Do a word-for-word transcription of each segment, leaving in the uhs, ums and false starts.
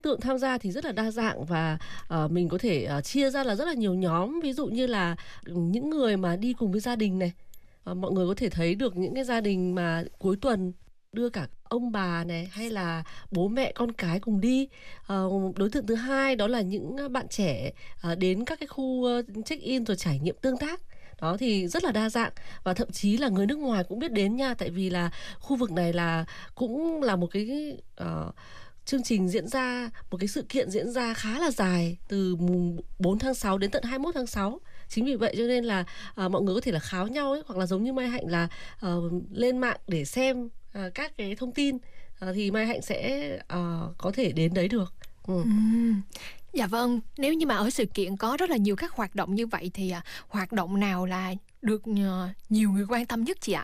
Tượng tham gia thì rất là đa dạng và, ờ, mình có thể, ờ, chia ra là rất là nhiều nhóm. Ví dụ như là, ừm, những người mà đi cùng với gia đình này, ờ, mọi người có thể thấy được những cái gia đình mà cuối tuần đưa cả ông bà này, hay là bố mẹ con cái cùng đi. Ờ, đối tượng thứ hai đó là những, a, bạn trẻ, ờ, đến các cái khu, ơ, check-in rồi trải nghiệm tương tác. Đó, thì rất là đa dạng và thậm chí là người nước ngoài cũng biết đến nha, tại vì là khu vực này là cũng là một cái, ờ, chương trình diễn ra, một cái sự kiện diễn ra khá là dài từ mùng bốn tháng sáu đến tận hai mươi mốt tháng sáu. Chính vì vậy cho nên là, ờ, mọi người có thể là kháo nhau ấy, hoặc là giống như Mai Hạnh là, ờ, lên mạng để xem, ờ, các cái thông tin, ờ, thì Mai Hạnh sẽ, ờ, có thể đến đấy được. Ừm. Ừm, dạ vâng, nếu như mà ở sự kiện có rất là nhiều các hoạt động như vậy thì, à, hoạt động nào là được, ờ, nhiều người quan tâm nhất chị ạ?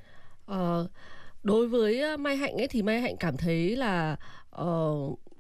Ờ, đối với, a, Mai Hạnh ấy thì Mai Hạnh cảm thấy là, ờ,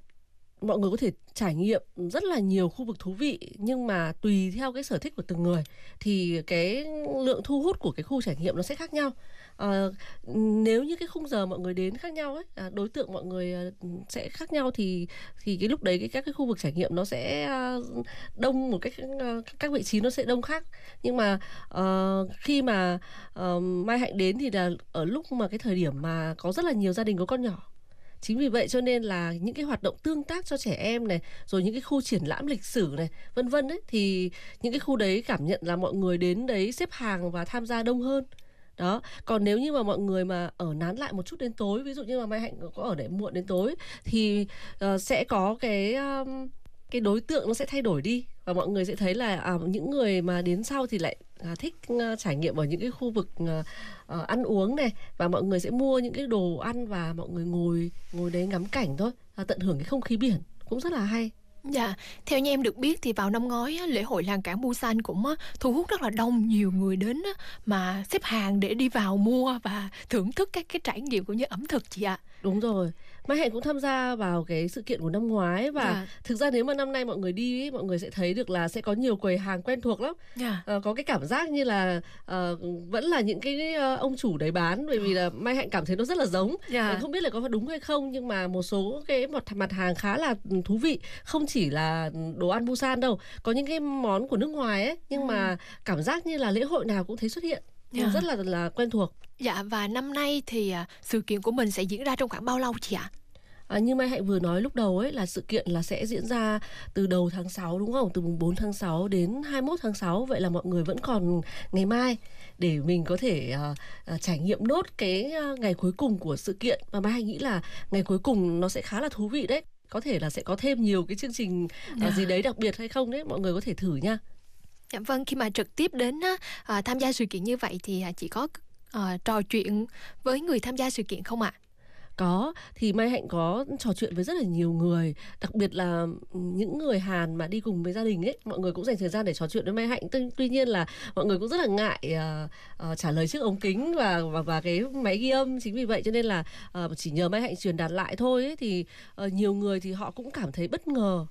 mọi người có thể trải nghiệm rất là nhiều khu vực thú vị, nhưng mà tùy theo cái sở thích của từng người thì cái lượng thu hút của cái khu trải nghiệm nó sẽ khác nhau. Ờ, nếu như cái khung giờ mọi người đến khác nhau ấy, à, đối tượng mọi người, ờ, sẽ khác nhau thì thì cái lúc đấy cái các cái khu vực trải nghiệm nó sẽ, a, đông một cách, ơ các vị trí nó sẽ đông khác. Nhưng mà, ờ, khi mà, ờ, Mai Hạnh đến thì là ở lúc mà cái thời điểm mà có rất là nhiều gia đình có con nhỏ. Chính vì vậy cho nên là những cái hoạt động tương tác cho trẻ em này, rồi những cái khu triển lãm lịch sử này, vân vân ấy, thì những cái khu đấy cảm nhận là mọi người đến đấy xếp hàng và tham gia đông hơn. Đó, còn nếu như mà mọi người mà ở nán lại một chút đến tối, ví dụ như là Mai Hạnh có ở đấy muộn đến tối thì, ờ, sẽ có cái, a, cái đối tượng nó sẽ thay đổi đi và mọi người sẽ thấy là, à, những người mà đến sau thì lại, à, thích, ơ, trải nghiệm ở những cái khu vực, ờ, ờ, ăn uống này, và mọi người sẽ mua những cái đồ ăn và mọi người ngồi ngồi đấy ngắm cảnh thôi, và tận hưởng cái không khí biển, cũng rất là hay. Dạ, theo như em được biết thì vào năm ngoái á, lễ hội làng cảng Busan cũng á, thu hút rất là đông nhiều người đến á, mà xếp hàng để đi vào mua và thưởng thức các cái trải nghiệm cũng như ẩm thực chị ạ. Đúng rồi. Mai Hạnh cũng tham gia vào cái sự kiện của năm ngoái và Dạ, thực ra nếu mà năm nay mọi người đi ấy, mọi người sẽ thấy được là sẽ có nhiều quầy hàng quen thuộc lắm. dạ. Ờ, có cái cảm giác như là, ờ, vẫn là những cái, ơ, ông chủ đấy bán, bởi vì là Mai Hạnh cảm thấy nó rất là giống. Ờ, Dạ. không biết là có đúng hay không nhưng mà một số cái mặt mặt hàng khá là, thú vị, không chỉ là, đồ ăn Busan đâu, có những cái món của nước ngoài ấy, nhưng Ừm. mà cảm giác như là lễ hội nào cũng thấy xuất hiện, Dạ. rất là là quen thuộc. Dạ, và năm nay thì, à, sự kiện của mình sẽ diễn ra trong khoảng bao lâu chị ạ? À, như Mai Hạnh vừa nói lúc đầu ấy là sự kiện là sẽ diễn ra từ đầu tháng sáu đúng không? Từ mùng bốn tháng sáu đến hai mươi mốt tháng sáu, vậy là mọi người vẫn còn ngày mai để mình có thể, ờ, ờ, trải nghiệm nốt cái, a, ngày cuối cùng của sự kiện. Và Mai Hạnh nghĩ là ngày cuối cùng nó sẽ khá là thú vị đấy. Có thể là sẽ có thêm nhiều cái chương trình, ờ, gì Dạ. đấy đặc biệt hay không đấy, mọi người có thể thử nha. Dạ vâng, khi mà trực tiếp đến á, à, tham gia sự kiện như vậy thì, à, chị có, ờ, trò chuyện với người tham gia sự kiện không ạ? Có, thì Mai Hạnh có trò chuyện với rất là nhiều người, đặc biệt là, những người Hàn mà đi cùng với gia đình ấy, mọi người cũng dành thời gian để trò chuyện với Mai Hạnh. Tuy tuy nhiên là mọi người cũng rất là ngại, ờ, ờ, trả lời trước ống kính và và và cái máy ghi âm. Chính vì vậy cho nên là, ờ, chỉ nhờ Mai Hạnh truyền đạt lại thôi ấy, thì, ờ, nhiều người thì họ cũng cảm thấy bất ngờ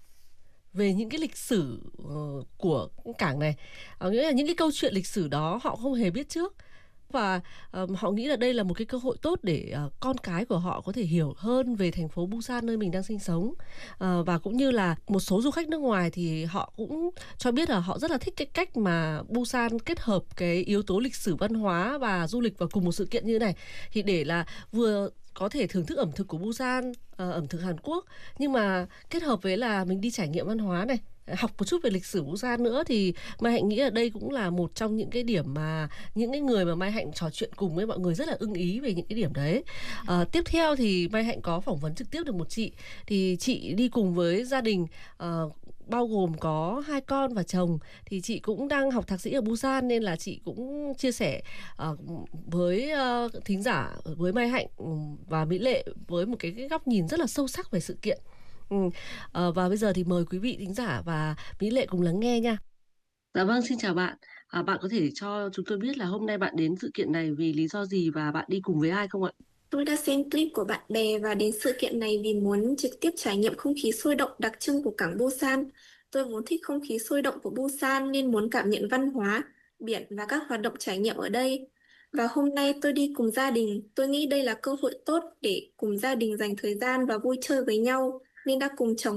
về những cái lịch sử, ờ, của cảng này. Ờ, nghĩa là những cái câu chuyện lịch sử đó họ không hề biết trước. Và, ờm, họ nghĩ là đây là một cái cơ hội tốt để, ờ, con cái của họ có thể hiểu hơn về thành phố Busan nơi mình đang sinh sống. Ờ, và cũng như là một số du khách nước ngoài thì họ cũng cho biết là họ rất là thích cái cách mà Busan kết hợp cái yếu tố lịch sử văn hóa và du lịch vào cùng một sự kiện như thế này. Thì để là vừa có thể thưởng thức ẩm thực của Busan, ờ, ẩm thực Hàn Quốc, nhưng mà kết hợp với là mình đi trải nghiệm văn hóa này, học một chút về lịch sử Busan nữa thì Mai Hạnh nghĩ là đây cũng là một trong những cái điểm mà những cái người mà Mai Hạnh trò chuyện cùng với mọi người rất là ưng ý về những cái điểm đấy. Ờ, tiếp theo thì Mai Hạnh có phỏng vấn trực tiếp được một chị, thì chị đi cùng với gia đình, ờ, bao gồm có hai con và chồng, thì chị cũng đang học thạc sĩ ở Busan nên là chị cũng chia sẻ, ờ, với, ơ, thính giả, với Mai Hạnh, ừm, và Mỹ Lệ với một cái cái góc nhìn rất là sâu sắc về sự kiện. Ừm, ờ, và bây giờ thì mời quý vị thính giả và Mỹ Lệ cùng lắng nghe nha. Dạ vâng, xin chào bạn. À, bạn có thể cho chúng tôi biết là hôm nay bạn đến sự kiện này vì lý do gì và bạn đi cùng với ai không ạ? Tôi đã xem clip của bạn bè và đến sự kiện này vì muốn trực tiếp trải nghiệm không khí sôi động đặc trưng của cảng Busan. Tôi vốn thích không khí sôi động của Busan nên muốn cảm nhận văn hóa, biển và các hoạt động trải nghiệm ở đây. Và hôm nay tôi đi cùng gia đình, tôi nghĩ đây là cơ hội tốt để cùng gia đình dành thời gian và vui chơi với nhau, nên đã cùng chồng